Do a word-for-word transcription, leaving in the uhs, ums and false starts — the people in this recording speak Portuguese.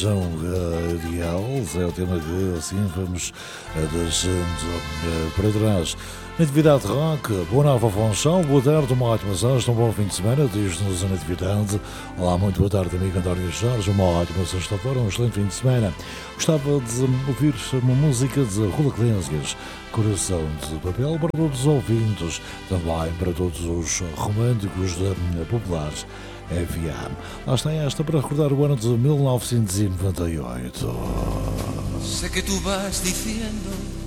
Coração Radial, é o tema que assim vamos deixando para trás. Natividade Rock, boa nova Funchal, boa tarde, uma ótima sexta, um bom fim de semana, diz-nos a Natividade. Olá, muito boa tarde, amigo António Jorge, uma ótima sexta-feira, um excelente fim de semana. Gostava de ouvir uma música de Rula Clências, Coração de Papel, para todos os ouvintes, também para todos os românticos da Populares F M. Lá está esta para recordar o ano de mil novecentos e noventa e oito. Sé que tú vas diciendo